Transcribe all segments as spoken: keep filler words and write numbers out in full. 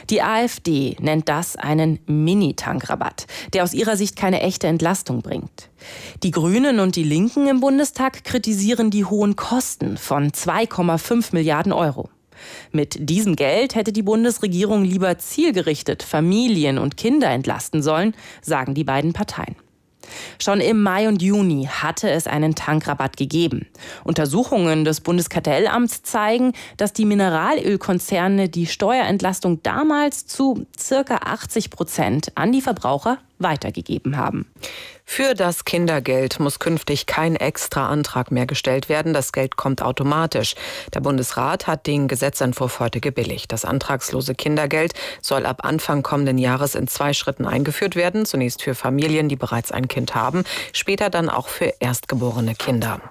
Die AfD nennt das einen Mini-Tankrabatt, der aus ihrer Sicht keine echte Entlastung bringt. Die Grünen und die Linken im Bundestag kritisieren die hohen Kosten von zwei Komma fünf Milliarden Euro. Mit diesem Geld hätte die Bundesregierung lieber zielgerichtet Familien und Kinder entlasten sollen, sagen die beiden Parteien. Schon im Mai und Juni hatte es einen Tankrabatt gegeben. Untersuchungen des Bundeskartellamts zeigen, dass die Mineralölkonzerne die Steuerentlastung damals zu ca. achtzig Prozent an die Verbraucher weitergegeben haben. Für das Kindergeld muss künftig kein extra Antrag mehr gestellt werden. Das Geld kommt automatisch. Der Bundesrat hat den Gesetzentwurf heute gebilligt. Das antragslose Kindergeld soll ab Anfang kommenden Jahres in zwei Schritten eingeführt werden. Zunächst für Familien, die bereits ein Kind haben, später dann auch für erstgeborene Kinder.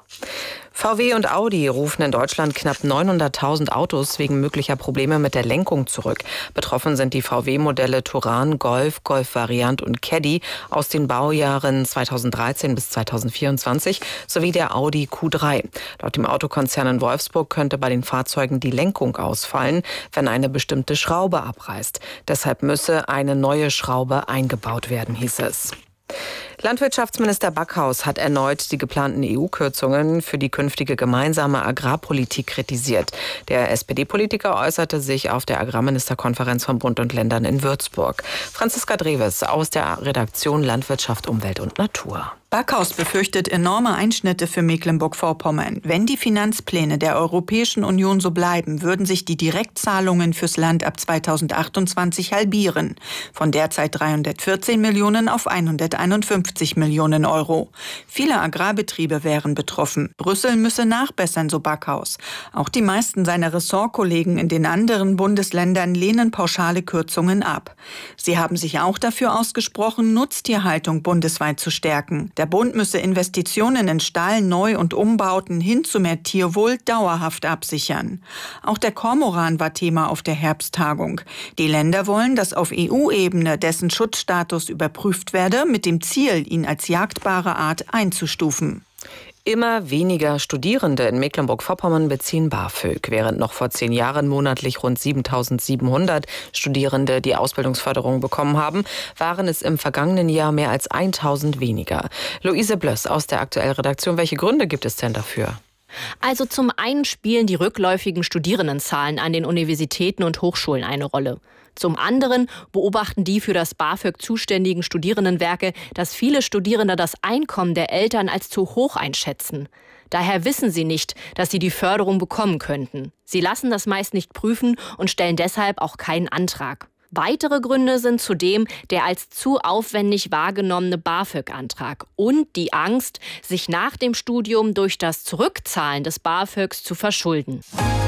V W und Audi rufen in Deutschland knapp neunhunderttausend Autos wegen möglicher Probleme mit der Lenkung zurück. Betroffen sind die V W-Modelle Touran, Golf, Golf Variant und Caddy aus den Baujahren zweitausenddreizehn bis zweitausendvierundzwanzig sowie der Audi Q drei. Laut dem Autokonzern in Wolfsburg könnte bei den Fahrzeugen die Lenkung ausfallen, wenn eine bestimmte Schraube abreißt. Deshalb müsse eine neue Schraube eingebaut werden, hieß es. Landwirtschaftsminister Backhaus hat erneut die geplanten E U-Kürzungen für die künftige gemeinsame Agrarpolitik kritisiert. Der S P D-Politiker äußerte sich auf der Agrarministerkonferenz von Bund und Ländern in Würzburg. Franziska Dreves aus der Redaktion Landwirtschaft, Umwelt und Natur. Backhaus befürchtet enorme Einschnitte für Mecklenburg-Vorpommern. Wenn die Finanzpläne der Europäischen Union so bleiben, würden sich die Direktzahlungen fürs Land ab zweitausendachtundzwanzig halbieren. Von derzeit dreihundertvierzehn Millionen auf hunderteinundfünfzig Millionen Euro. Viele Agrarbetriebe wären betroffen. Brüssel müsse nachbessern, so Backhaus. Auch die meisten seiner Ressortkollegen in den anderen Bundesländern lehnen pauschale Kürzungen ab. Sie haben sich auch dafür ausgesprochen, Nutztierhaltung bundesweit zu stärken. Der Bund müsse Investitionen in Stall-, Neu- und Umbauten hin zu mehr Tierwohl dauerhaft absichern. Auch der Kormoran war Thema auf der Herbsttagung. Die Länder wollen, dass auf E U-Ebene dessen Schutzstatus überprüft werde, mit dem Ziel, ihn als jagdbare Art einzustufen. Immer weniger Studierende in Mecklenburg-Vorpommern beziehen BAföG. Während noch vor zehn Jahren monatlich rund siebentausendsiebenhundert Studierende die Ausbildungsförderung bekommen haben, waren es im vergangenen Jahr mehr als tausend weniger. Luise Blöss aus der Aktuell-Redaktion. Welche Gründe gibt es denn dafür? Also zum einen spielen die rückläufigen Studierendenzahlen an den Universitäten und Hochschulen eine Rolle. Zum anderen beobachten die für das BAföG zuständigen Studierendenwerke, dass viele Studierende das Einkommen der Eltern als zu hoch einschätzen. Daher wissen sie nicht, dass sie die Förderung bekommen könnten. Sie lassen das meist nicht prüfen und stellen deshalb auch keinen Antrag. Weitere Gründe sind zudem der als zu aufwendig wahrgenommene BAföG-Antrag und die Angst, sich nach dem Studium durch das Zurückzahlen des BAföGs zu verschulden.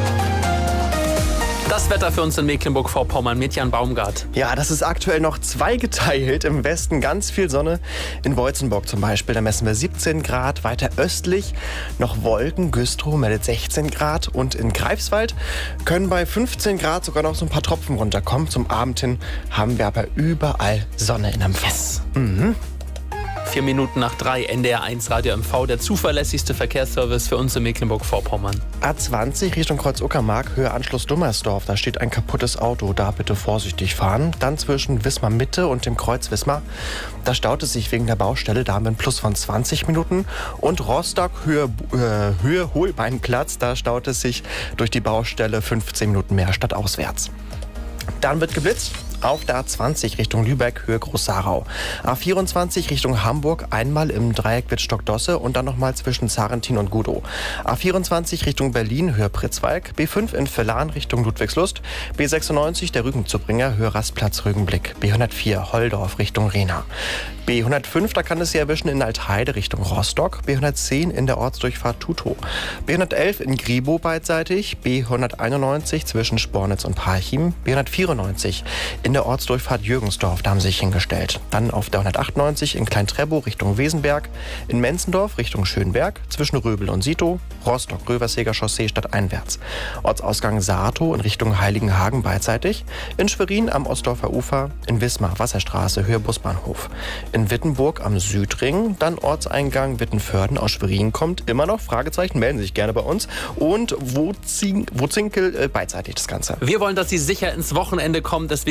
Das Wetter für uns in Mecklenburg-Vorpommern mit Jan Baumgart. Ja, das ist aktuell noch zweigeteilt. Im Westen ganz viel Sonne. In Boitzenburg zum Beispiel, da messen wir siebzehn Grad. Weiter östlich noch Wolken. Güstrow meldet sechzehn Grad. Und in Greifswald können bei fünfzehn Grad sogar noch so ein paar Tropfen runterkommen. Zum Abend hin haben wir aber überall Sonne in Empfang. Yes. Mhm. Vier Minuten nach drei, N D R eins Radio M V, der zuverlässigste Verkehrsservice für uns in Mecklenburg-Vorpommern. A zwanzig Richtung Kreuz-Uckermark, Höhe Anschluss Dummersdorf. Da steht ein kaputtes Auto, da bitte vorsichtig fahren. Dann zwischen Wismar Mitte und dem Kreuz Wismar. Da staut es sich wegen der Baustelle, da haben wir einen Plus von zwanzig Minuten. Und Rostock, Höhe, äh, Höhe Holbeinplatz, da staut es sich durch die Baustelle fünfzehn Minuten mehr stadtauswärts. Dann wird geblitzt. Auf der A zwanzig Richtung Lübeck, Höhe Groß-Sarau. A vierundzwanzig Richtung Hamburg, einmal im Dreieck Wittstock-Dosse und dann nochmal zwischen Zarentin und Gudow. A vierundzwanzig Richtung Berlin, Höhe Pritzwalk. B fünf in Villan Richtung Ludwigslust. B sechsundneunzig der Rügenzubringer, Höhe Rastplatz Rügenblick. B hundertvier Holdorf Richtung Rehna. B hundertfünf, da kann es Sie erwischen in Altheide Richtung Rostock. B hundertzehn in der Ortsdurchfahrt Tutow. B hundertelf in Gribow beidseitig. B hunderteinundneunzig zwischen Spornitz und Parchim. B hundertvierundneunzig in der Ortsdurchfahrt Jürgensdorf, da haben sie sich hingestellt. Dann auf der hundertachtundneunzig in Klein-Trebow Richtung Wesenberg. In Menzendorf Richtung Schönberg. Zwischen Röbel und Sito. Rostock-Röverseger Chaussee stadteinwärts. Ortsausgang Saato in Richtung Heiligenhagen beidseitig. In Schwerin am Ostdorfer Ufer. In Wismar Wasserstraße Höhe Busbahnhof. In Wittenburg am Südring. Dann Ortseingang Wittenförden aus Schwerin kommt immer noch. Fragezeichen, melden Sie sich gerne bei uns. Und Wozinkel äh, beidseitig das Ganze. Wir wollen, dass Sie sicher ins Wochenende kommen. Deswegen